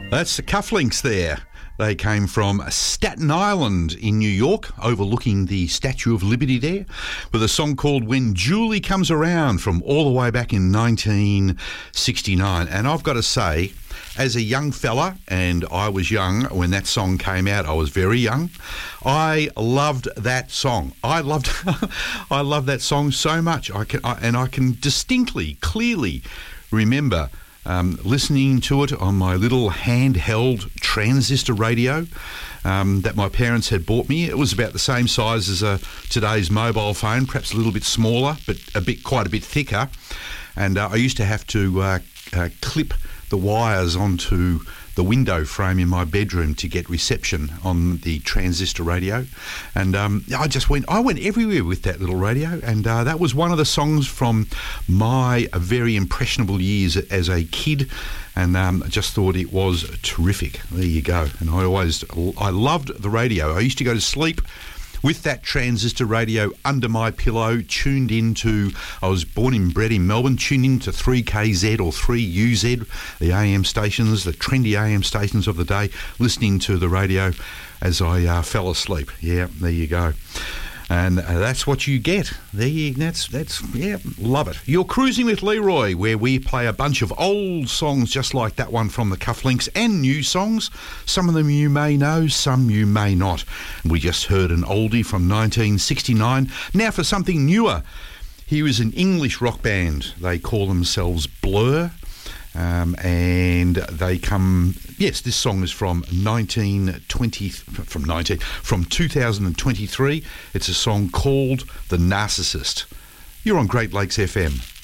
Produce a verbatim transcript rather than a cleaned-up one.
That's the Cufflinks there. They came from Staten Island in New York, overlooking the Statue of Liberty there, with a song called When Julie Comes Around from all the way back in nineteen sixty-nine. And I've got to say, as a young fella, and I was young when that song came out, I was very young, I loved that song. I loved I loved that song so much. I can, I, and I can distinctly, clearly remember Um, listening to it on my little handheld transistor radio um, that my parents had bought me. It was about the same size as a, today's mobile phone, perhaps a little bit smaller, but a bit, quite a bit thicker. And uh, I used to have to uh, uh, clip the wires onto the window frame in my bedroom to get reception on the transistor radio. And um, I just went, I went everywhere with that little radio. And uh, that was one of the songs from my very impressionable years as a kid. And um, I just thought it was terrific. There you go. And I always, I loved the radio. I used to go to sleep with that transistor radio under my pillow, tuned into, I was born and bred in Melbourne, tuned into three K Z or three U Z, the A M stations, the trendy A M stations of the day, listening to the radio as I uh, fell asleep. Yeah, there you go. And uh, that's what you get. There you, that's, that's, yeah, love it. You're cruising with Leroy, where we play a bunch of old songs just like that one from the Cufflinks, and new songs. Some of them you may know, some you may not. We just heard an oldie from nineteen sixty-nine. Now for something newer. Here is an English rock band. They call themselves Blur. Um, and they come, yes, this song is from nineteen twenty, from nineteen, from two thousand twenty-three. It's a song called The Narcissist. You're on Great Lakes F M.